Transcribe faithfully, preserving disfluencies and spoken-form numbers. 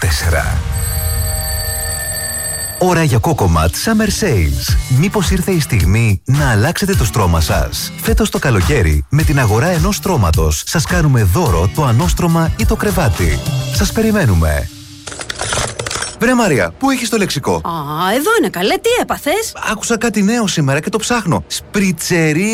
τέσσερα. Ώρα για Cocomat Summer Sales. Μήπως ήρθε η στιγμή να αλλάξετε το στρώμα σας? Φέτος το καλοκαίρι, με την αγορά ενός στρώματος, σας κάνουμε δώρο το ανώστρωμα ή το κρεβάτι. Σας περιμένουμε. Βρε Μαρία, πού έχεις το λεξικό? Α, εδώ είναι καλέ, τι έπαθες? Άκουσα κάτι νέο σήμερα και το ψάχνω. Σπριτσερί